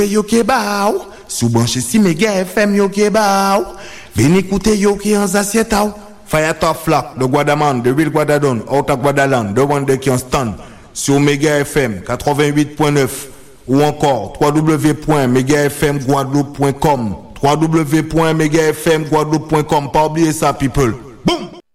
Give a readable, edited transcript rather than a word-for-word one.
Yo ke ba ou, sou branche si Mega FM yo ke ba ou. Veni écouter yo ki en assiette ou. Fire Top Flock de Guadaman, de Ville Guadadon, Outa Guadaland, de Wande qui en stand sur Mega FM 88.9 ou encore www.megafmguadeloupe.com www.megafmguadeloupe.com. Pas oublier ça, people. Boom!